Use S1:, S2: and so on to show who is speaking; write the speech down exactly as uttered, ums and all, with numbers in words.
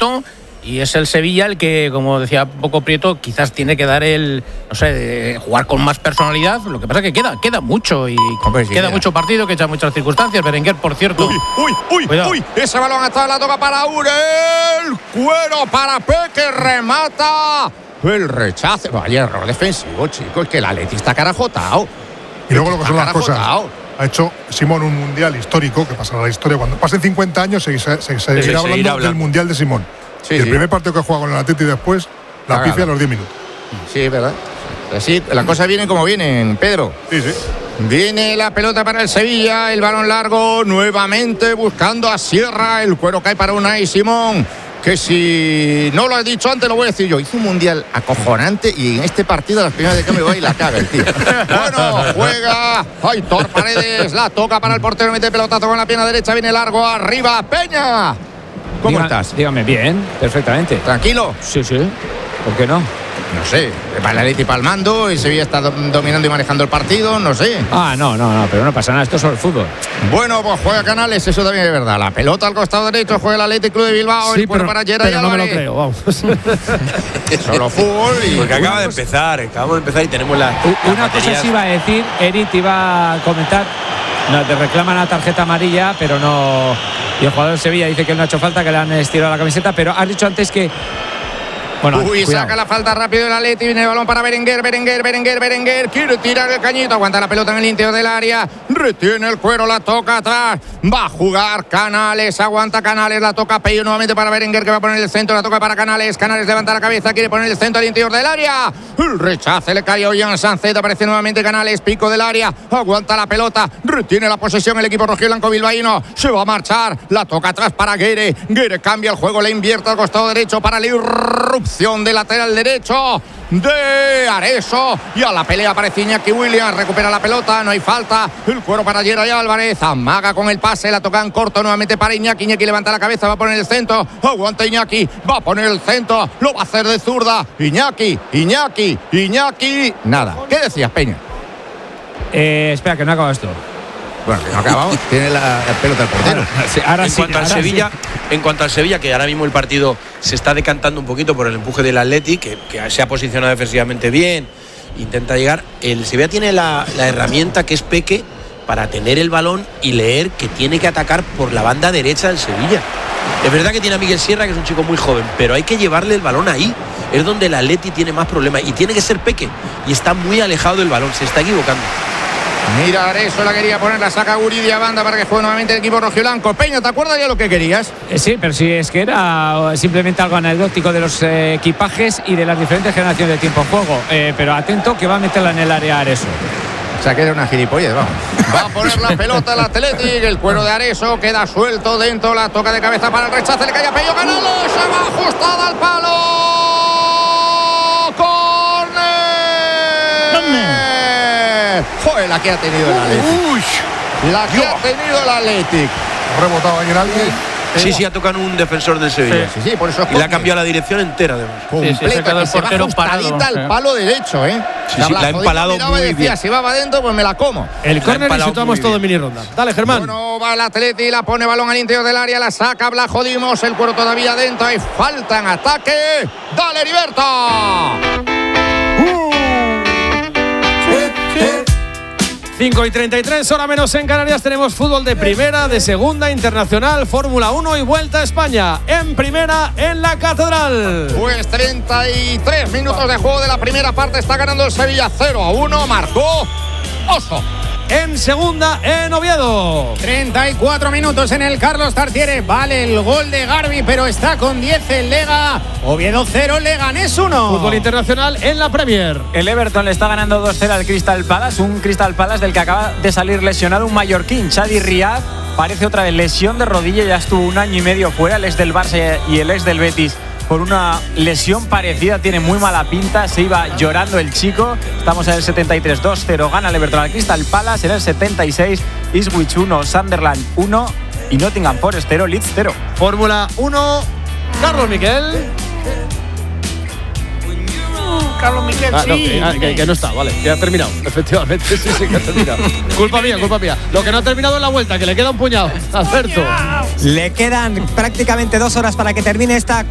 S1: esto. Y es el Sevilla el que, como decía un poco Prieto, quizás tiene que dar el, no sé, de jugar con más personalidad. Lo que pasa es que queda, queda mucho y Hombre, sí, queda, queda mucho partido, que echa muchas circunstancias. Berenguer, por cierto.
S2: Uy, uy, uy, Cuidado. uy. Ese balón hasta la toca para Urel. Cuero para Peque, remata. El rechace. Vaya error defensivo, chicos, que el Atleti está carajotado.
S3: Y luego lo que son las cosas. Ha hecho Simón un mundial histórico, que pasará a la historia. Cuando pasen cincuenta años, se, se, se, se seguirá hablando, hablando del mundial de Simón. Sí, y el sí. primer partido que juega con el Atleti después, la Cagado. pifia a los diez minutos.
S2: Sí, es verdad. Así, las cosas vienen como vienen, Pedro.
S3: Sí, sí.
S2: Viene la pelota para el Sevilla, el balón largo, nuevamente buscando a Sierra. El cuero cae para Unai Simón, que si no lo he dicho antes, lo voy a decir yo. Hizo un mundial acojonante y en este partido, las primeras de cambio va y la caga el tío. Bueno, juega Aitor Paredes, la toca para el portero, mete pelotazo con la pierna derecha, viene largo, arriba, Peña. ¿Cómo
S4: Diga,
S2: estás?
S4: Dígame, bien, perfectamente.
S2: ¿Tranquilo?
S4: Sí, sí. ¿Por qué no?
S2: No sé, para el Atleti palmando, el Sevilla está dominando y manejando el partido, no sé.
S4: Ah, no, no, no, pero no pasa nada, esto es sobre el fútbol.
S2: Bueno, pues juega Canales, eso también es verdad. La pelota al costado derecho, juega el Athletic Club de Bilbao,
S1: sí,
S2: el pero, para Gerard
S1: pero no me lo creo, vamos.
S2: Solo fútbol y...
S5: Porque acaba de empezar, acabamos de empezar y tenemos la...
S4: Una cosa sí iba a decir, Eri te iba a comentar, no, te reclaman la tarjeta amarilla, pero no... Y el jugador de Sevilla dice que no ha hecho falta, que le han estirado la camiseta, pero has dicho antes que...
S2: Bueno, Uy, cuidado. Saca la falta rápido el Atleti, viene el balón para Berenguer, Berenguer, Berenguer, Berenguer, quiere tirar el cañito, aguanta la pelota en el interior del área, retiene el cuero, la toca atrás, va a jugar Canales, aguanta Canales, la toca Pello nuevamente para Berenguer, que va a poner el centro, la toca para Canales, Canales levanta la cabeza, quiere poner el centro al interior del área, el rechace le cae a Ollán Sancet, aparece nuevamente Canales, pico del área, aguanta la pelota, retiene la posesión el equipo rojiblanco bilbaíno, se va a marchar, la toca atrás para Guere, Guere cambia el juego, le invierte al costado derecho para la irrupción de lateral derecho de Areso y a la pelea aparece Iñaki Williams, recupera la pelota, no hay falta, el cuero para Gerard Álvarez, amaga con el pase, la toca en corto nuevamente para Iñaki, Iñaki levanta la cabeza, va a poner el centro, aguanta Iñaki, va a poner el centro, lo va a hacer de zurda, Iñaki, Iñaki, Iñaki, nada. ¿Qué decías, Peña?
S4: Eh, espera, que no acaba esto.
S2: Bueno, que no acabamos, tiene la, la pelota el portero.
S5: Ahora, sí, ahora en sí, cuanto al
S4: ahora
S5: Sevilla,
S4: sí.
S5: en cuanto al Sevilla, que ahora mismo el partido se está decantando un poquito por el empuje del Atleti, que, que se ha posicionado defensivamente bien, intenta llegar. El Sevilla tiene la, la herramienta que es Peque para tener el balón y leer que tiene que atacar por la banda derecha del Sevilla. Es verdad que tiene a Miguel Sierra, que es un chico muy joven, pero hay que llevarle el balón ahí. Es donde el Atleti tiene más problemas y tiene que ser Peque, y está muy alejado del balón, se está equivocando.
S2: Mira, Areso la quería poner, la saca Guridi a banda para que juegue nuevamente el equipo rojiblanco. Peña, ¿te acuerdas ya lo que querías?
S4: Eh, sí, pero sí, es que era simplemente algo anecdótico de los eh, equipajes y de las diferentes generaciones de tiempo en juego. Eh, pero atento que va a meterla en el área Areso.
S2: O sea, que era una gilipollez, vamos. Va a poner la pelota el Athletic, el cuero de Areso queda suelto dentro, la toca de cabeza para el rechace, le cae a Pello Canales, se va ajustada al palo. ¡Córner! Joder, la que ha tenido el Athletic. Uy, la que Dios. ha tenido el Athletic.
S3: Rebotado ahí en alguien.
S5: Sí, sí, ha tocado un defensor del Sevilla.
S2: Sí, sí, sí, por eso.
S5: Y le ha cambiado la dirección entera, además.
S2: Completa, sí, sí, se
S1: el portero parado.
S2: al palo derecho, ¿eh?
S5: Sí, sí, la ha empalado muy
S2: decía,
S5: bien.
S2: Si va adentro, pues me la como.
S1: El córner y situamos todo en mini ronda. Dale, Germán.
S2: Bueno, va el Atleti, la pone balón al interior del área, la saca Blajo Dimos, el cuero todavía adentro, hay falta en ataque. ¡Dale, Heriberto!
S6: cinco y treinta y tres, hora menos en Canarias. Tenemos fútbol de primera, de segunda, internacional, Fórmula uno y Vuelta a España. En primera, en la Catedral.
S2: Pues treinta y tres minutos de juego de la primera parte. Está ganando el Sevilla cero a uno. Marcó Oso.
S6: En segunda, en Oviedo.
S7: treinta y cuatro minutos en el Carlos Tartiere. Vale el gol de Garbi, pero está con diez el Lega. Oviedo cero, Leganés uno.
S6: Fútbol internacional en la Premier.
S4: El Everton le está ganando dos cero al Crystal Palace. Un Crystal Palace del que acaba de salir lesionado un mallorquín, Chadi Riad. Parece otra vez lesión de rodilla. Ya estuvo un año y medio fuera. El ex del Barça y el ex del Betis por una lesión parecida, tiene muy mala pinta, se iba llorando el chico. Estamos en el setenta y tres, dos cero, gana el Everton al Crystal Palace. En el setenta y seis, Ipswich uno, Sunderland uno y Nottingham Forest cero, Leeds cero.
S6: Fórmula uno, Carlos Miquel.
S7: Carlos Miquel,
S6: ah, no,
S7: sí.
S6: que, que, que no está, vale, que ha terminado, efectivamente, sí, sí, que ha terminado. Culpa mía, culpa mía. Lo que no ha terminado es la vuelta, que le queda un puñado. Alberto.
S8: Le quedan prácticamente dos horas para que termine esta